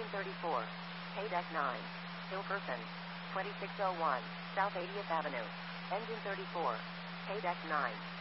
Engine 34. Paydeck 9. Hilkerson. 2601. South 80th Avenue. Engine 34. Paydeck 9.